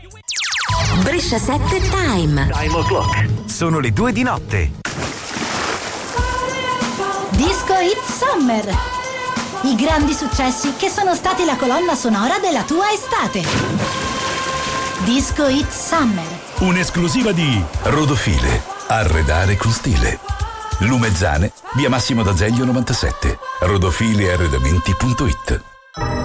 Brescia 7 Time. Time o'clock. Sono le 2 di notte. Disco Hit Summer. I grandi successi che sono stati la colonna sonora della tua estate. Disco Hit Summer. Un'esclusiva di Rodofile. Arredare con stile. Lumezzane, via Massimo d'Azeglio 97. Rodofiliarredamenti.it.